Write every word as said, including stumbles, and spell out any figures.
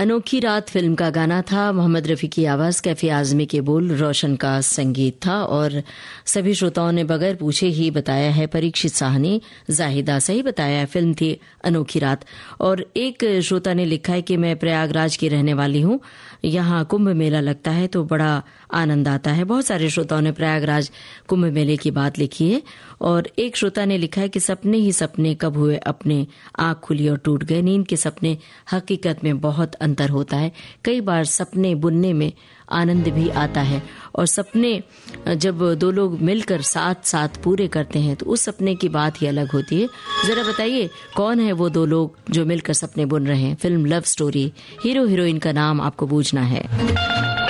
अनोखी रात फिल्म का गाना था। मोहम्मद रफ़ी की आवाज़, कैफी आज़मी के बोल, रोशन का संगीत था और सभी श्रोताओं ने बगैर पूछे ही बताया है। परीक्षित साहनी, जाहिदा सही बताया है। फिल्म थी अनोखी रात। और एक श्रोता ने लिखा है कि मैं प्रयागराज की रहने वाली हूँ, यहाँ कुंभ मेला लगता है तो बड़ा आनंद आता है। बहुत सारे श्रोताओं ने प्रयागराज कुंभ मेले की बात लिखी है। और एक श्रोता ने लिखा है कि सपने ही सपने कब हुए अपने, आँख खुली और टूट गए। नींद के सपने हकीकत में बहुत अंतर होता है। कई बार सपने बुनने में आनंद भी आता है और सपने जब दो लोग मिलकर साथ साथ पूरे करते हैं तो उस सपने की बात ही अलग होती है। जरा बताइए कौन है वो दो लोग जो मिलकर सपने बुन रहे हैं। Film love story, hero heroine का नाम आपको बूझना है।